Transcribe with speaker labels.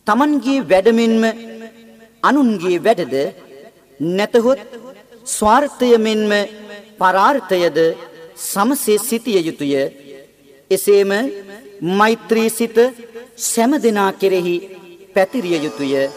Speaker 1: තමන්ගේ වැඩමෙන්ම අනුන්ගේ වැඩද නැතහොත් ස්වාර්ථය මෙන්ම පරාර්ථයද සමසේ සිටිය යුතුය. එසේම මෛත්‍රී සිත සෑම දෙනා කෙරෙහි පැතිරිය යුතුය.